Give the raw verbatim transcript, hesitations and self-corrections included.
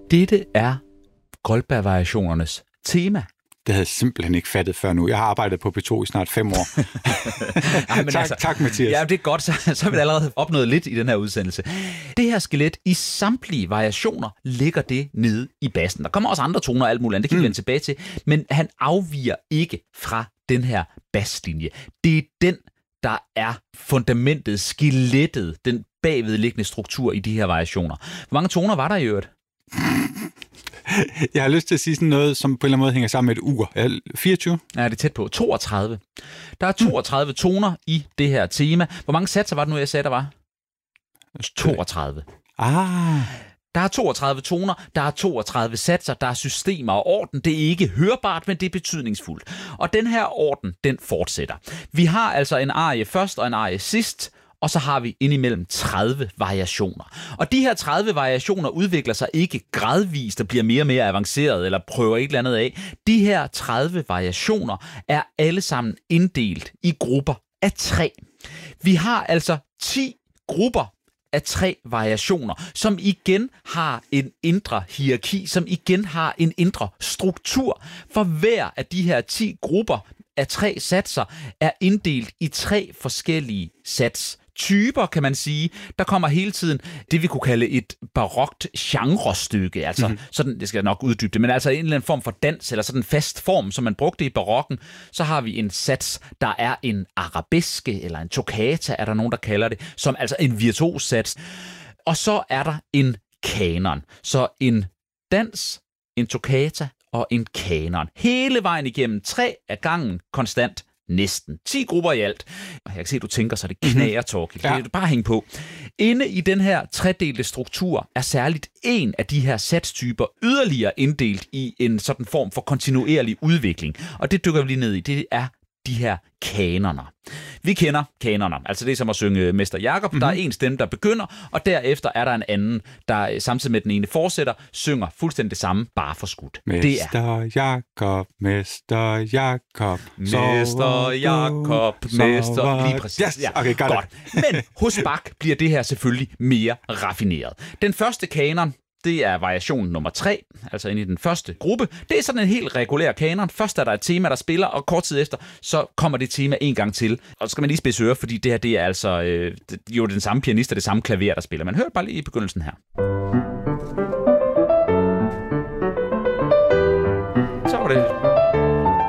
Dette er Goldberg-variationernes tema. Det havde jeg simpelthen ikke fattet før nu. Jeg har arbejdet på P to i snart fem år. Ej, men tak, altså, tak, Mathias. Ja, det er godt. Så, så har vi allerede opnået lidt i den her udsendelse. Det her skelet i samtlige variationer ligger det nede i bassen. Der kommer også andre toner og alt muligt andet. Det kan vi mm. vende tilbage til. Men han afviger ikke fra den her basslinje. Det er den, der er fundamentet, skelettet, den bagvedliggende struktur i de her variationer. Hvor mange toner var der i øvrigt? Jeg har lyst til at sige sådan noget, som på en eller anden måde hænger sammen med et ur. fireogtyve? Ja, det er tæt på. toogtredive. Der er toogtredive mm. toner i det her tema. Hvor mange satser var det nu, jeg sagde, der var? toogtredive. Ah. Der er toogtredive toner, der er toogtredive satser, der er systemer og orden. Det er ikke hørbart, men det er betydningsfuldt. Og den her orden, den fortsætter. Vi har altså en arie først og en arie sidst, og så har vi indimellem tredive variationer. Og de her tredive variationer udvikler sig ikke gradvist og bliver mere og mere avanceret eller prøver et eller andet af. De her tredive variationer er alle sammen inddelt i grupper af tre. Vi har altså ti grupper af tre variationer, som igen har en indre hierarki, som igen har en indre struktur. For hver af de her ti grupper af tre satser er inddelt i tre forskellige sats. Typer, kan man sige. Der kommer hele tiden det, vi kunne kalde et barokt genrestykke. Altså, mm-hmm. sådan, det skal jeg nok uddybe det, men altså en eller anden form for dans, eller sådan en fast form, som man brugte i barokken. Så har vi en sats, der er en arabeske, eller en toccata, er der nogen, der kalder det, som altså en virtuos sats. Og så er der en kanon. Så en dans, en toccata og en kanon. Hele vejen igennem, tre af gangen, konstant. Næsten ti grupper i alt. Jeg kan se, at du tænker, så det knager, Torkild. Ja. Det er bare hænge på. Inde i den her tredelte struktur er særligt en af de her satstyper yderligere inddelt i en sådan form for kontinuerlig udvikling. Og det dykker vi lige ned i. Det er de her kanoner. Vi kender kanoner, altså det er som at synge Mester Jakob. Mm-hmm. Der er en stemme, der begynder, og derefter er der en anden, der samtidig med den ene fortsætter, synger fuldstændig det samme, bare for skudt. Mester Jakob, Mester Jakob, Mester Jakob, Mester... Lige præcis. Yes. Okay, got godt. Men hos Bach bliver det her selvfølgelig mere raffineret. Den første kanon, det er variation nummer tre, altså inde i den første gruppe. Det er sådan en helt regulær kanon. Først er der et tema, der spiller, og kort tid efter, så kommer det tema en gang til. Og så skal man lige spidse ører, fordi det her, det er altså øh, det, jo den samme pianist og det samme klaver, der spiller. Man hører bare lige i begyndelsen her. Så var det